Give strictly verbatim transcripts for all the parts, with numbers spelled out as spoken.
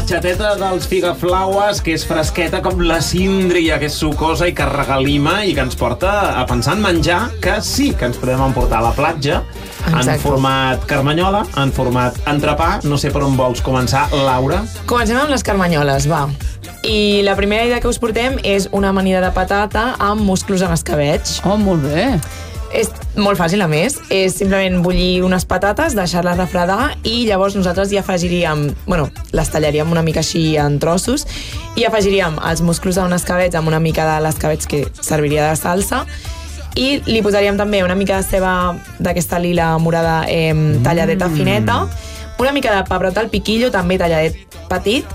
platgeteta dels Figaflaues, que és fresqueta com la síndria, que és sucosa i que regalima i que ens porta a pensar en menjar, que sí que ens podem emportar a la platja. Exacte. En format carmanyola, en format entrepà. No sé per on vols començar, Laura. Comencem amb les carmanyoles, va. I la primera idea que us portem és una amanida de patata amb musclos en escabeig. Oh, molt bé. És molt fàcil, a més. És simplement bullir unes patates, deixar-les refredar i llavors nosaltres hi afegiríem... Bueno, les tallaríem una mica així en trossos i afegiríem els musclos en escabeig amb una mica de l'escabeig que serviria de salsa i li posaríem també una mica de ceba d'aquesta lila morada eh, talladeta fineta, una mica de pebrot al piquillo, també talladet petit,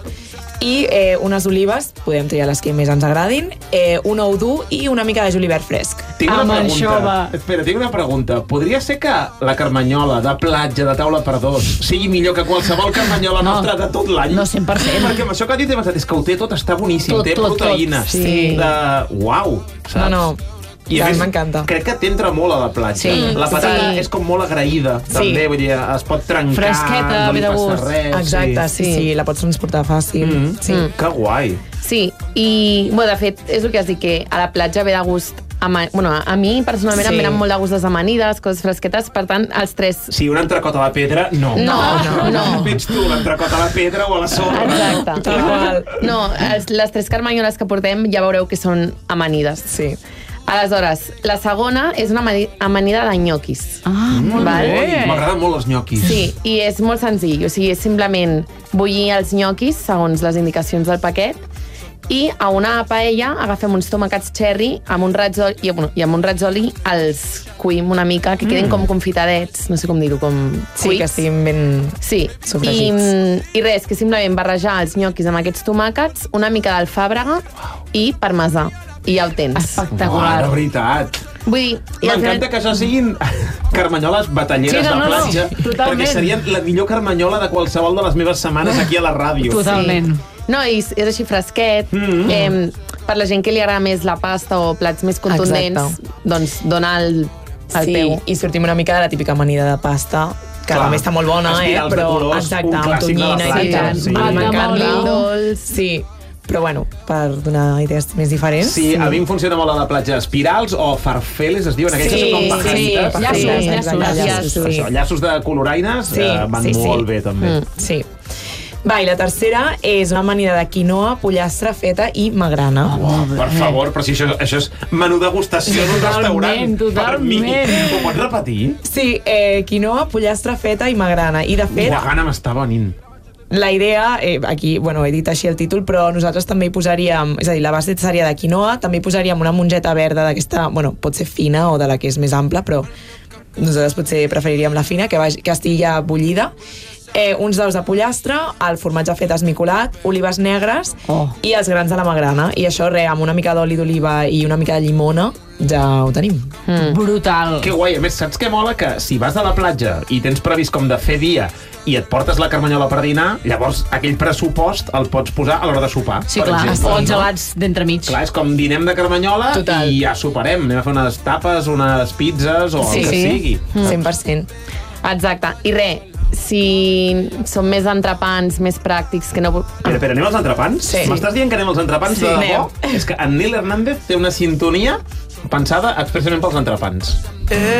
i eh, unes olives, podem triar les que més ens agradin, eh, un ou dur i una mica de julivert fresc. Tinc una Amb pregunta. això va. Espera, tinc una pregunta. Podria ser que la carmanyola de platja, de taula per dos, sigui millor que qualsevol carmanyola no. nostra de tot l'any? No, cent per cent. Perquè amb això que ha dit he pensat, és que ho té tot, està boníssim, Tot, té tot, proteïnes. tot, sí. De... Uau, saps? No, no. I a Ja, més, m'encanta. crec que t'entra molt a la platja. Sí, la patata sí. és com molt agraïda, també, vull dir, es pot trencar, Fresqueta, no li ve de passa gust. res. Exacte, sí, sí, sí, la pots transportar fàcil. Mm. Sí. Mm. Que guai. Sí, i bueno, de fet, és el que has dit, que a la platja ve de gust... Ama... Bueno, a mi personalment Sí. em venen molt de gust les amanides, coses fresquetes, per tant, els tres... Sí, un entrecot a la pedra, no. No, no, no. Ets tu, l'entrecot a la pedra o a la sorra. Exacte. Tal qual. No, els, les tres carmanyoles que portem ja veureu que són amanides. Sí. Aleshores, la segona és una amani- amanida de nyoquis. Ah, molt Val. bé. M'agraden molt els nyoquis. Sí, i és molt senzill, o sigui, és simplement bullir els nyoquis segons les indicacions del paquet i a una paella agafem uns tomàquets cherry amb un raig d'oli, i, bueno, i amb un raig d'oli els cuim una mica, que queden mm. com confitadets, no sé com dir-ho, com Sí, cuits. que estiguin ben Sí, sofregits. I, i res, que simplement barrejar els nyoquis amb aquests tomàquets, una mica d'alfàbrega i parmesà. I ja ho tens. Espectacular. Uau, de veritat. Vull dir... i al M'encanta final- que això siguin carmanyoles batalleres Sí, no, no, de no, platja, totalment. perquè serien la millor carmanyola de qualsevol de les meves setmanes aquí a la ràdio. Totalment. No, i és així fresquet. Mm. Eh, per la gent que li agrada més la pasta o plats més contundents, Exacte. doncs dona el, el Sí, peu. i sortim una mica de la típica amanida de pasta, que Clar. també està molt bona, eh? Espirals de Però, colors, exacte, un amb clàssic de la tonyina i platja, tant. sí. M'encanta. Guacamole. Dolç. Sí, però bueno, per donar idees més diferents. Sí, a mi em funciona molt a la platja. Espirals o farfeles, es diuen, aquells Sí, que són com sí, pajarites. llaços, sí, llaços, exacte, llaços, sí. Això, llaços de coloraines Sí, eh, van sí, sí. molt bé, també. Mm, sí. Va, i la tercera és una amanida de quinoa, pollastre, feta i magrana. Oh, per favor, però si això, això és menú degustació d'un restaurant. Totalment, Per mi. totalment. Ho pots repetir? Sí, eh, quinoa, pollastre, feta i magrana. I de fet, La gana m'està venint. la idea, eh, aquí, bueno, he dit així el títol, però nosaltres també hi posaríem, és a dir, la base seria de quinoa, també hi posaríem una mongeta verda d'aquesta, bueno, pot ser fina o de la que és més ampla, però nosaltres potser preferiríem la fina, que, vagi, que estigui ja bullida, eh, uns daus de pollastre, el formatge fet esmicolat, olives negres Oh. i els grans de la magrana. I això, re, amb una mica d'oli d'oliva i una mica de llimona, ja ho tenim. Mm. Brutal. Que guai, a més, saps què mola? Que si vas a la platja i tens previst com de fer dia i et portes la carmanyola per dinar, llavors aquell pressupost el pots posar a l'hora de sopar. Sí, per clar, exemple, o no? gelats d'entremig. Clar, és com dinem de carmanyola Total. i ja soparem. Anem a fer unes tapes, unes pizzas o Sí, el que sí. sigui. cent per cent. Exacte. I res, si són més entrepans, més pràctics, que no... Espera, espera, anem als entrepans? Sí. M'estàs dient que anem als entrepans Sí, de debò? anem. És que en Nil Hernández té una sintonia pensada expressament pels entrepans. Eh,